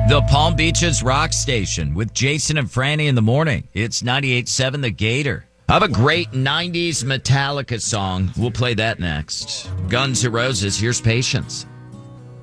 The Palm Beaches Rock Station with Jason and Franny in the morning. It's 98.7 The Gator. I have a great 90s Metallica song. We'll play that next. Guns N' Roses, here's Patience.